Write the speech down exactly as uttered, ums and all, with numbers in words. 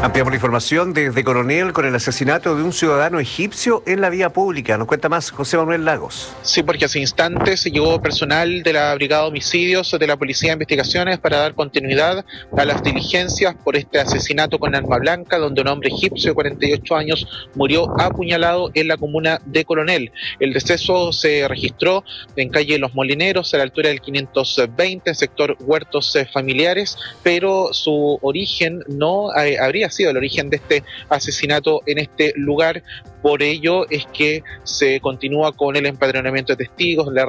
Ampliamos la información desde Coronel con el asesinato de un ciudadano egipcio en la vía pública. Nos cuenta más José Manuel Lagos. Sí, porque hace instantes llegó personal de la Brigada de Homicidios de la Policía de Investigaciones para dar continuidad a las diligencias por este asesinato con arma blanca, donde un hombre egipcio de cuarenta y ocho años murió apuñalado en la comuna de Coronel. El deceso se registró en calle Los Molineros, a la altura del quinientos veinte, sector Huertos Familiares, pero su origen no eh, habría sido el origen de este asesinato en este lugar. Por ello es que se continúa con el empadronamiento de testigos, la